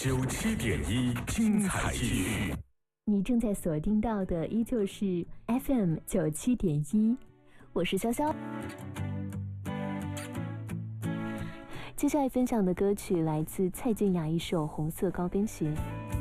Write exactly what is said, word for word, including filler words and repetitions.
九七点一精彩继续。 你正在锁定到的依旧是 F M 九七点一，我是潇潇。接下来分享的歌曲来自蔡健雅一首《红色高跟鞋》。